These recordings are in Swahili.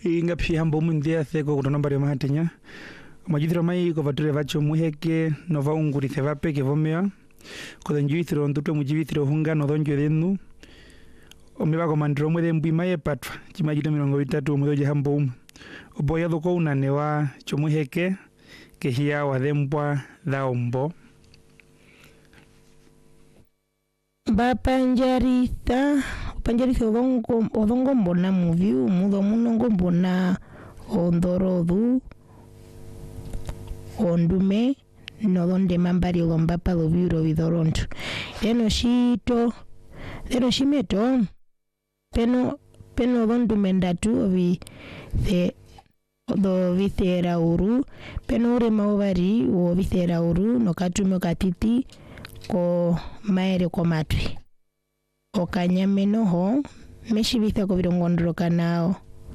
inga pia mbo mundia theko kutona mbari mahatinya majithiro mai ko vature vacho muheke nova unguri thevape ke vomea ko denjuithiro ndutwe mujivithiro hunga no donjo denu omeba ko mandro mwede mbui mai patwa chimajito 30 mudoje hambo oboya doko unane wa chomuheke ke hia wa dembwa daombo Bapanjarita odongo mbona muviu mudo munongo mbona ondorodu ondume no donde mambari odombapa do viuro vidoronto eno shimeto peno dondume ndatu ovi the do vithera uru peno ure maovari o vithera uru no katume katiti ko maere ko matwi o kanyameno ho meshibitha ko birongondro kanao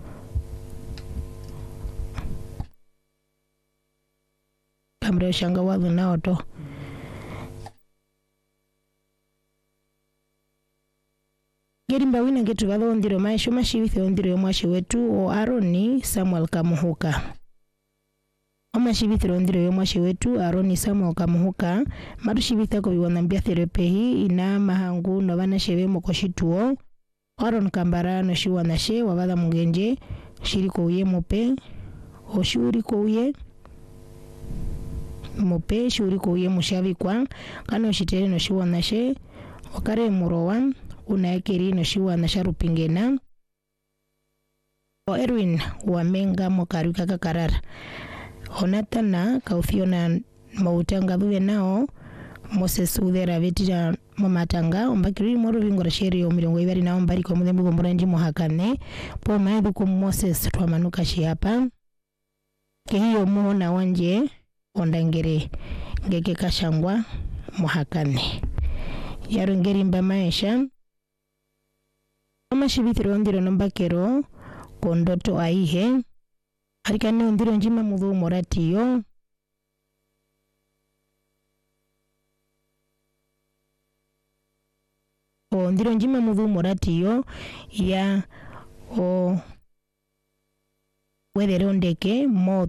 kamre shanga wadu nao to gerimba wina getu balo ndiro maisho mashibitha ondiro yomwashi wetu o Aroni Samuel Kamuhuka Omashibithiro ndiro yomwashi wetu Aroni Samuel Kamuhuka marushibitha ko biwanambia therapehi ina mahangu no bana shebe mokoshituo Aron Kambara no shiwana she wabada mugenje shiriko uye mope o shuri ko uye mope shuri ko uye mushavi kwa kano shitere no shiwana she okare murowan unaekeri no shiwana sharupingena o Erwin wamenga mokaruka kakarara Onatana kaufiona mautanga duwe nao Moses udera vetira mamatanga ombakiri moro vingora sheri o mirongo ibari na ombari ko mudembu gombora ndi muhakane po maedu ko Moses twamanuka shiapa ke hiyo muona wanje ondangere ngeke kashangwa muhakane yarongeri mba maisha amashibithiro ndiro nombakero kondoto aihe Harikane ondiro njima mudhu moratiyo ondiro njima mudhu moratiyo ya o wederondeke mo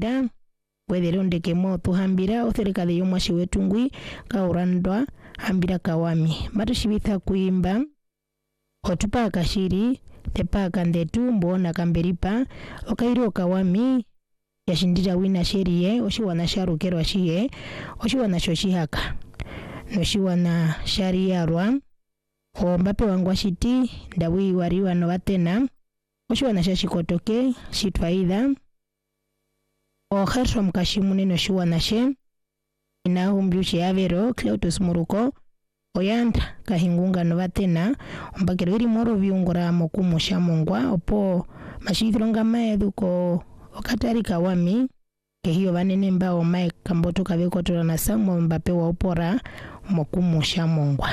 tuhambira othereka de yomwashi wetungwi kaurandwa hambira kawami matushibitha kuimba otupa akashiri tepa kandetu mbona kamberipa okairo kawami yashindira wina sherie oshiwana sharukero ashiye oshiwana shoshihaka noshiwana shariyarwa ombape wangu ashiti ndawi wariwa no batena oshiwana shashikotoke shitwaida oherso mkashimune noshiwana she inahumbyushe avero Cleutus Muruko oyanda kahingunga no batena ombakero iri moro viungora mokumusha mongwa opo mashitronga maedu ko okatari kawami ke hiyo banene mbao mae kamboto kabeko tola na Samuel Mbappe wa opora mokumusha mongwa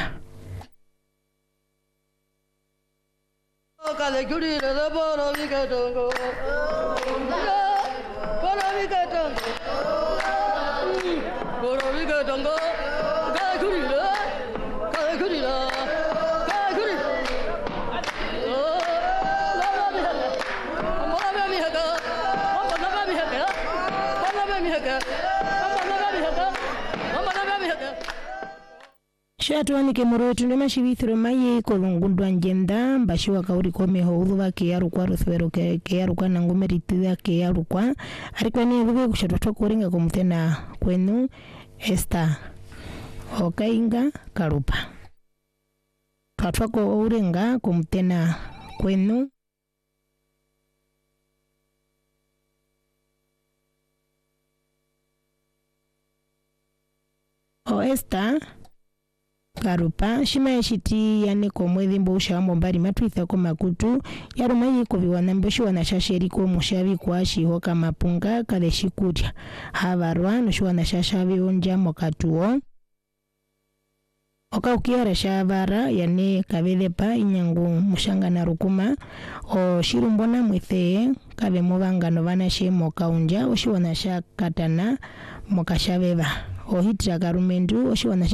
kale kuri le boro vikatongo boro vikatongo Shatwani ke moro tunde mashibithiro maye ko lungundwa njenda mbashiwa kauri kome ho udhuba ke yarukwa ruthwero ke yarukwa nangumeritida ke yarukwa ariko ni bube kushatotwa kuringa kumutena kwenu Esther okainga karupa twatwa ko urenga kumutena kwenu o Esther Karupa shima shiti yane ko mwezi mbosha mbari matwitha ko makutu yarumayi ko biwana mbosho wana shasheri ko mushavi kwa shihoka mapunga kale shikuja havarwa no shwana shashavi onja mokatuo oka ukiara shavara yane kabelepa inyangu mushanga na rukuma o shirumbona mwithe kabe mubanga no bana shemo kaunja oshiwana shakatana mokashaveva o hitra karumendu oshiwana